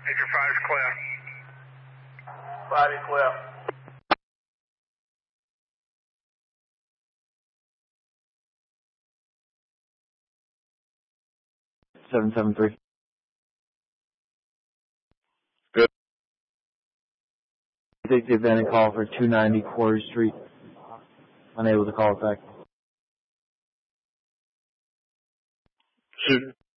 Major 5's clear. 5 is clear. Seven 7-3. Good. Take the event and call for 290 Quarry Street. Unable to call it back. Shoot.